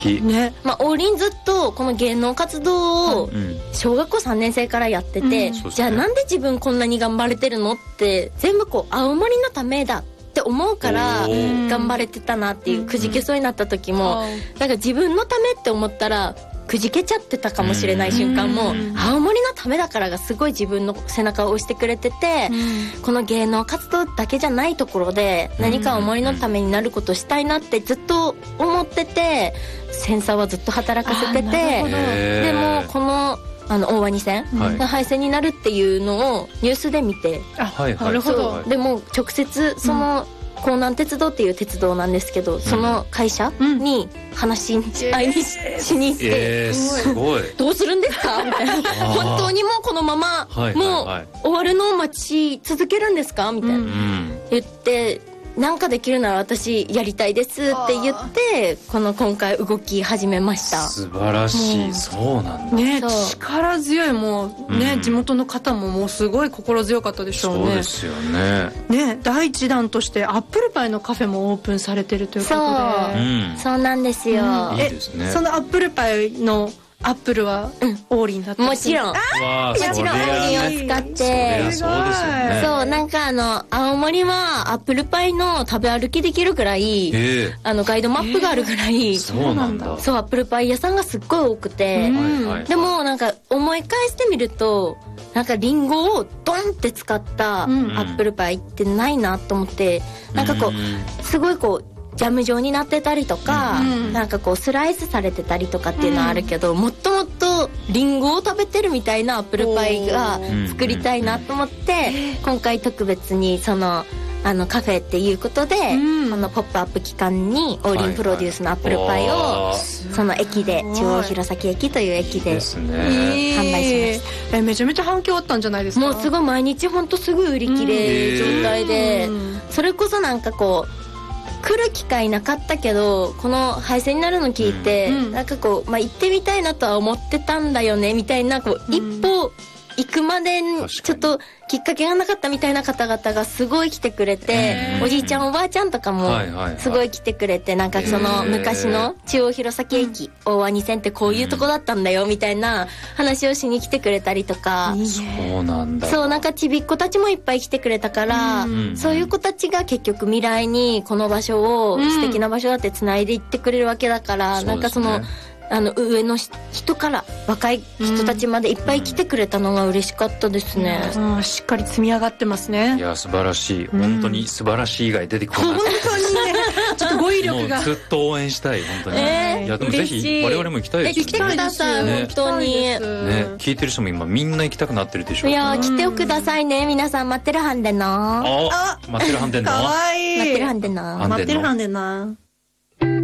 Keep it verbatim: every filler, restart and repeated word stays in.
ね、 まあ、王林ずっとこの芸能活動を小学校さんねん生からやってて、うん、じゃあなんで自分こんなに頑張れてるのって全部こう青森のためだって思うから頑張れてたなっていう、くじけそうになった時もなんか自分のためって思ったらくじけちゃってたかもしれない瞬間も青森のためだからがすごい自分の背中を押してくれてて、この芸能活動だけじゃないところで何か青森のためになることしたいなってずっと思ってて、センサーはずっと働かせてて、でもこのあの大鰐線が廃線になるっていうのをニュースで見て、 なるほど。 でも直接その江南鉄道っていう鉄道なんですけど、その会社に話し合いに し,、えー、しに行って、 えー、すごいどうするんですかみたいな本当にもうこのまま、はいはいはい、もう終わるのを待ち続けるんですかみたいな、うん、言ってなんかできるなら私やりたいですって言ってこの今回動き始めました。 素晴らしい、うん、そうなんだね。力強いもうね、うん、地元の方ももうすごい心強かったでしょうね。 そうですよね。 ね、第一弾としてアップルパイのカフェもオープンされてるということで、 そう、うん、そうなんですよ、 うん、えいいですね。そのアップルパイのアップルは王林だった、 うん、もちろんもちろん王林を使ってそそうですよね。 そうなんかあの青森はアップルパイの食べ歩きできるぐらい、えー、あのガイドマップがあるぐらい、 えー、そうなんだ。 そうアップルパイ屋さんがすっごい多くて、うん、でもなんか思い返してみるとなんかリンゴをドンって使ったアップルパイってないなと思って、うん、なんかこうすごいこうジャム状になってたりとか、うん、なんかこうスライスされてたりとかっていうのはあるけど、うん、もっともっとリンゴを食べてるみたいなアップルパイが作りたいなと思って、今回特別にそのあのカフェっていうことで、うん、このポップアップ期間に王林プロデュースのアップルパイを、はいはい、その駅で中央弘前駅という駅で販売しました。 えー、めちゃめちゃ反響あったんじゃないですか。 もうすごい毎日ほんとすぐ売り切れ状態で、それこそなんかこう来る機会なかったけどこの廃線になるの聞いて、うん、なんかこう、まあ、行ってみたいなとは思ってたんだよねみたいなこう、うん、一歩行くまでにちょっときっかけがなかったみたいな方々がすごい来てくれて、おじいちゃんおばあちゃんとかもすごい来てくれて、なんかその昔の中央弘前駅大鰐線ってこういうとこだったんだよみたいな話をしに来てくれたりとか、 そうなんだ。 そうなんかちびっ子たちもいっぱい来てくれたから、そういう子たちが結局未来にこの場所を素敵な場所だってつないでいってくれるわけだから、なんかそのあの上の人から若い人たちまでいっぱい来てくれたのが嬉しかったですね、 うんうん、しっかり積み上がってますね。 いや素晴らしい、本当に素晴らしい以外出てこない、 本当にねちょっと語彙力がもうずっと応援したい本当に、 えー、 いやでもぜひ我々も行きたいですよね。 来てください、ね、本当にね、 聞いてる人も今みんな行きたくなってるでしょう。 いや来てくださいね、皆さん待ってるはんでな。 あ待ってるはんでな。 かわいい。 待ってるはんでな。 待ってるはんでな。